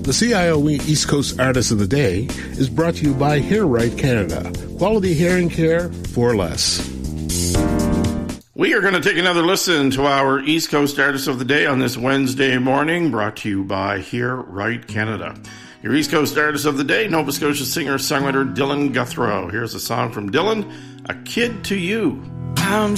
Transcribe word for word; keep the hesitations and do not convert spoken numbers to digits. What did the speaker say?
The C I O E East Coast Artist of the Day is brought to you by Hair Right Canada. Quality hearing care for less. We are going to take another listen to our East Coast Artist of the Day on this Wednesday morning, brought to you by Hair Right Canada. Your East Coast Artist of the Day, Nova Scotia singer-songwriter Dylan Guthrow. Here's a song from Dylan, A Kid to You. I'm